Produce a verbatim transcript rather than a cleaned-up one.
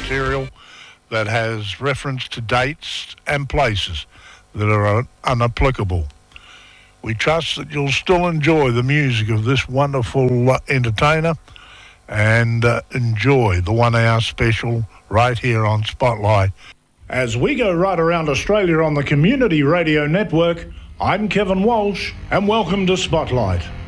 material that has reference to dates and places that are unapplicable. We trust that you'll still enjoy the music of this wonderful uh, entertainer and uh, enjoy the one-hour special right here on Spotlight. As we go right around Australia on the Community Radio Network, I'm Kevin Walsh, and welcome to Spotlight.